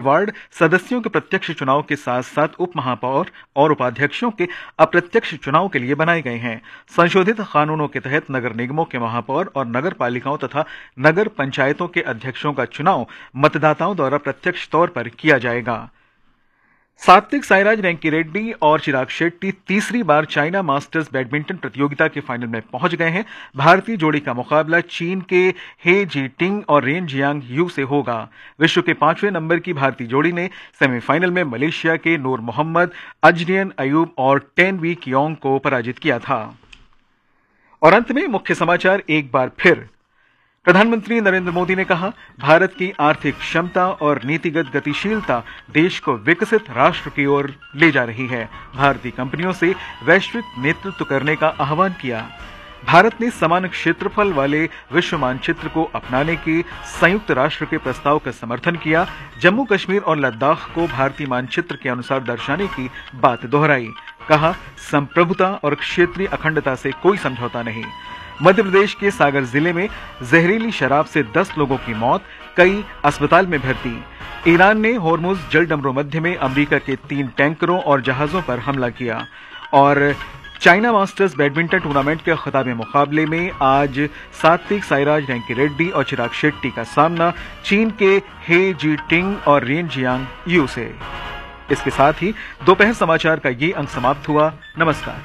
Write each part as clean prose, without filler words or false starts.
Ward सदस्यों के प्रत्यक्ष चुनाव के साथ साथ उप महापौर और उपाध्यक्षों के अप्रत्यक्ष चुनाव के लिए बनाए गए हैं। संशोधित कानूनों के तहत नगर निगमों के महापौर और नगर पालिकाओं तथा नगर पंचायतों के अध्यक्षों का चुनाव मतदाताओं द्वारा प्रत्यक्ष तौर पर किया जाएगा। सात्विक साईराज रैंकीरेड्डी और चिराग शेट्टी तीसरी बार चाइना मास्टर्स बैडमिंटन प्रतियोगिता के फाइनल में पहुंच गए हैं। भारतीय जोड़ी का मुकाबला चीन के हे जीटिंग और रेन जियांग यू से होगा। विश्व के 5वें नंबर की भारतीय जोड़ी ने सेमीफाइनल में मलेशिया के नूर मोहम्मद, अजरियन अयूब और टेन वी कियोंग को पराजित किया था। और अंत में मुख्य समाचार एक बार फिर। प्रधानमंत्री नरेंद्र मोदी ने कहा, भारत की आर्थिक क्षमता और नीतिगत गतिशीलता देश को विकसित राष्ट्र की ओर ले जा रही है। भारतीय कंपनियों से वैश्विक नेतृत्व करने का आह्वान किया। भारत ने समान क्षेत्रफल वाले विश्व मानचित्र को अपनाने के संयुक्त राष्ट्र के प्रस्ताव का समर्थन किया। जम्मू कश्मीर और लद्दाख को भारतीय मानचित्र के अनुसार दर्शाने की बात दोहराई। कहा, संप्रभुता और क्षेत्रीय अखंडता से कोई समझौता नहीं। मध्य प्रदेश के सागर जिले में जहरीली शराब से 10 लोगों की मौत, कई अस्पताल में भर्ती। ईरान ने होर्मुज जलडमरू मध्य में अमेरिका के 3 टैंकरों और जहाजों पर हमला किया। और चाइना मास्टर्स बैडमिंटन टूर्नामेंट के खिताबी मुकाबले में आज सात्विक साईराज रैंकीरेड्डी और चिराग शेट्टी का सामना चीन के हे जीटिंग और रेन जियांग यू से। इसके साथ ही दोपहर समाचार का ये अंक समाप्त हुआ। नमस्कार।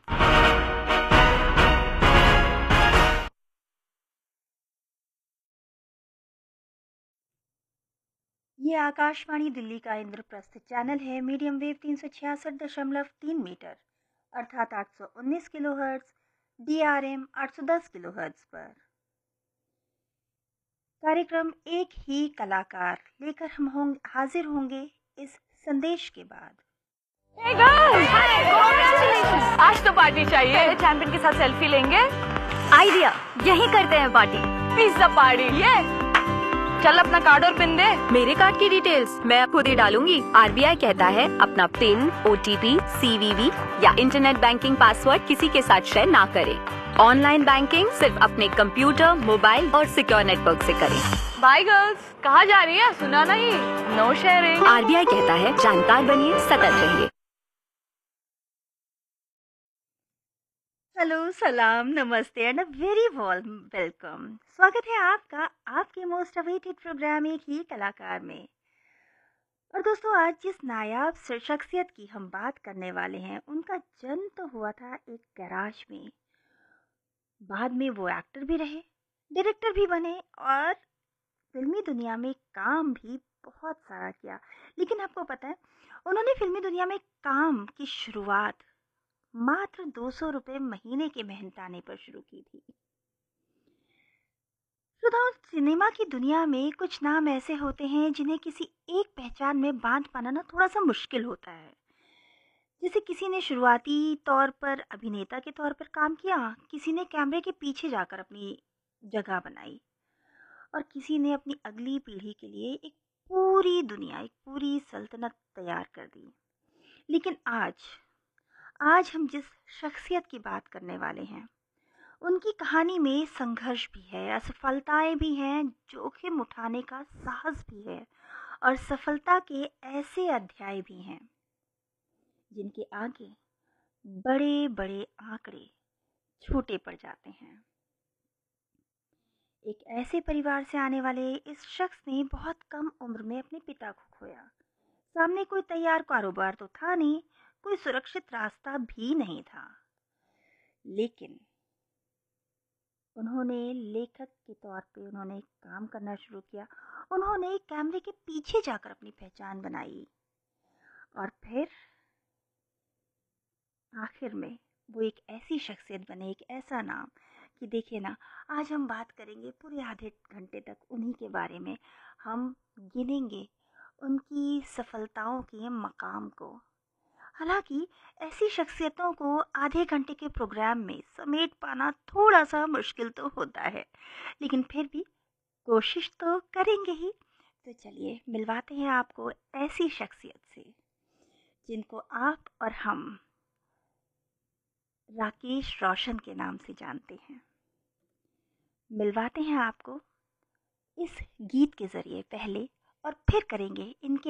ये आकाशवाणी दिल्ली का इंद्रप्रस्थ चैनल है। मीडियम वेव 366.3 मीटर अर्थात 819 किलोहर्ट्ज, DRM 810 किलोहर्ट्ज पर। कार्यक्रम एक ही कलाकार लेकर हम हाजिर होंगे इस संदेश के बाद। Hey girls! Hi! Congratulations! आज तो पार्टी चाहिए। पहले चैंपियन के साथ सेल्फी लेंगे। आइडिया, यही करते हैं पार्टी। Pizza party. ये चल अपना कार्ड और पिन दे। मेरे कार्ड की डिटेल्स मैं खुद ही डालूंगी। RBI कहता है अपना पिन, OTP, CVV या इंटरनेट बैंकिंग पासवर्ड किसी के साथ शेयर ना करें। ऑनलाइन बैंकिंग सिर्फ अपने कंप्यूटर, मोबाइल और सिक्योर नेटवर्क से करें। Bye girls. कहाँ जा रही है? सुना नहीं। No sharing. RBI कहता है जानकार बनिए, सतर्क रहिए। हेलो, सलाम, नमस्ते and a very warm welcome. स्वागत है आपका आपके मोस्ट अवेटेड प्रोग्राम एक ही कलाकार में। और दोस्तों, आज जिस नायाब शख्सियत की हम बात करने वाले हैं, उनका जन्म तो हुआ था एक गैराज में। बाद में वो एक्टर भी रहे, डायरेक्टर भी बने और फिल्मी दुनिया में काम भी बहुत सारा किया। लेकिन आपको पता है, उन्होंने फिल्मी दुनिया में काम की शुरुआत मात्र 200 रुपए महीने के मेहनताने पर शुरू की थी। श्रोताओ, सिनेमा की दुनिया में कुछ नाम ऐसे होते हैं जिन्हें किसी एक पहचान में बांध पाना ना थोड़ा सा मुश्किल होता है। जैसे किसी ने शुरुआती तौर पर अभिनेता के तौर पर काम किया, किसी ने कैमरे के पीछे जाकर अपनी जगह बनाई और किसी ने अपनी अगली पीढ़ी के लिए एक पूरी दुनिया, एक पूरी सल्तनत तैयार कर दी। लेकिन आज हम जिस शख्सियत की बात करने वाले हैं, उनकी कहानी में संघर्ष भी है, असफलताएं भी हैं, जोखिम उठाने का साहस भी है और सफलता के ऐसे अध्याय भी हैं जिनके आगे बड़े बड़े आंकड़े छोटे पड़ जाते हैं। एक ऐसे परिवार से आने वाले इस शख्स ने बहुत कम उम्र में अपने पिता को खोया। सामने कोई तैयार कारोबार तो था नहीं, कोई सुरक्षित रास्ता भी नहीं था, लेकिन उन्होंने लेखक के तौर पे उन्होंने काम करना शुरू किया। उन्होंने कैमरे के पीछे जाकर अपनी पहचान बनाई और फिर आखिर में वो एक ऐसी शख्सियत बने, एक ऐसा नाम कि देखिए ना, आज हम बात करेंगे पूरे आधे घंटे तक उन्हीं के बारे में। हम गिनेंगे उनकी सफलताओं के मकाम को। हालांकि ऐसी शख्सियतों को आधे घंटे के प्रोग्राम में समेट पाना थोड़ा सा मुश्किल तो होता है, लेकिन फिर भी कोशिश तो करेंगे ही। तो चलिए मिलवाते हैं आपको ऐसी शख्सियत से जिनको आप और हम राकेश रोशन के नाम से जानते हैं। मिलवाते हैं आपको इस गीत के जरिए पहले, और फिर करेंगे इनके